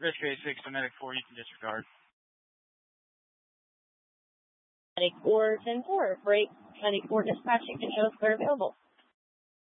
Rescue 6 to Medic 4, you can disregard. Medic 4, 10-4, break. Medic 4 dispatching to show clear available.